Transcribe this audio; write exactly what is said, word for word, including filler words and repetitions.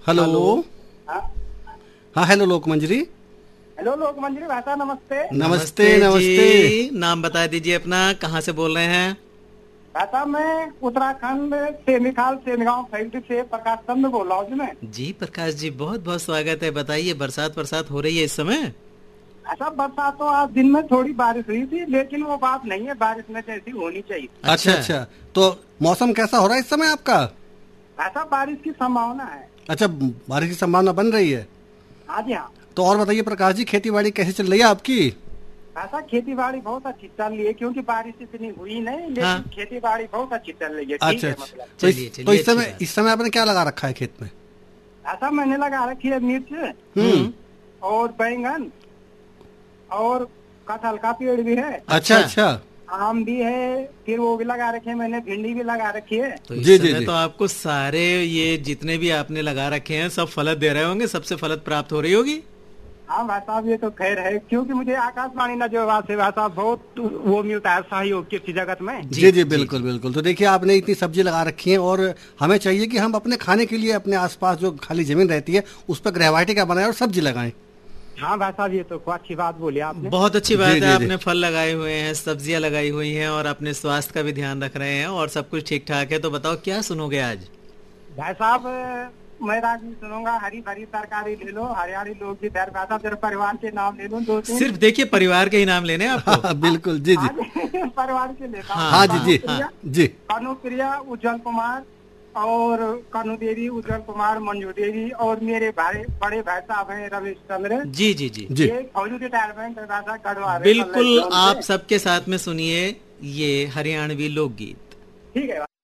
Hello. हाँ हाँ hello लोकमंजरी। Hello लोकमंजरी भाषा, नमस्ते। नमस्ते नमस्ते। जी, नाम बता दीजिए अपना, कहाँ से बोल रहे हैं? भाषा मैं उत्तराखंड सेमिखाल सेमगांव फैक्ट्री से प्रकाश चंद्र बोल रहा हूँ जी मैं। जी प्रकाश जी, बहुत बहुत स्वागत है। बताइए, बरसात बरसात हो रही है इस समय? ऐसा बरसात तो आज दिन में थोड़ी बारिश हुई थी, लेकिन वो बात नहीं है बारिश में जैसी होनी चाहिए। अच्छा अच्छा, तो मौसम कैसा हो रहा है इस समय आपका? ऐसा बारिश की संभावना है। अच्छा, बारिश की संभावना बन रही है। हाँ जी हाँ। तो और बताइए प्रकाश जी, खेती बाड़ी कैसे चल रही है आपकी? ऐसा खेती बाड़ी बहुत अच्छी चल रही है, क्योंकि बारिश इतनी हुई नहीं, लेकिन हाँ। खेती बाड़ी बहुत अच्छी चल रही है। ठीक अच्छा है, अच्छा, मतलब तो चलिए, इस, चलिए, तो इस अच्छी समय बात। इस समय आपने क्या लगा रखा है खेत में? ऐसा मैंने लगा रखी है मिर्च हम्म। और बैंगन और कटहल का पेड़ भी है, अच्छा अच्छा। आम भी है, फिर वो भी लगा रखे हैं मैंने, भिंडी भी लगा रखी है। तो इस जी, जी, समय जी। तो आपको सारे ये जितने भी आपने लगा रखे हैं सब फलत दे रहे होंगे, सबसे फलत प्राप्त हो रही होगी। हाँ भाई साहब, ये तो खैर है, क्योंकि मुझे आकाशवाणी न जो आवाज से भाई साहब बहुत वो मिलता है सहयोग किसी जगत में। जी जी, जी बिल्कुल बिल्कुल। तो देखिए, आपने इतनी सब्जी लगा रखी है और हमें चाहिए कि हम अपने खाने के लिए अपने आसपास जो खाली जमीन रहती है उस पर गृहवाटिका बनाएं और सब्जी लगाएं। हाँ भाई साहब, ये तो खूब अच्छी बात बोली आपने। बहुत अच्छी बात जी, है, जी, जी। आपने फल लगाए हुए हैं, सब्जियां लगाई हुई हैं और अपने स्वास्थ्य का भी ध्यान रख रहे हैं और सब कुछ ठीक ठाक है। तो बताओ क्या सुनोगे आज? भाई साहब, मैं राग भी सुनूंगा, हरी भरी तरकारी ले लो, हरियाणी लोकगीत है, भाई साहब तेरे परिवार के नाम ले लो दो तीन। सिर्फ देखिए, परिवार के ही नाम लेने हैं आपको। हाँ बिल्कुल, जी जी। आज परिवार के लेता हूँ। हाँ, हाँ जी जी कनुप्रिया, जी। कनुप्रिया, उज्जवल कुमार और कनु देवी, उज्जवल कुमार, मंजू देवी और मेरे भाई बड़े भाई साहब हैं रमेश चंद्र। जी जी जी, जी ये फौजी रिटायरमेंट राजा गढ़वा। बिल्कुल। आप सबके साथ में सुनिए ये हरियाणवी लोकगीत। ठीक है।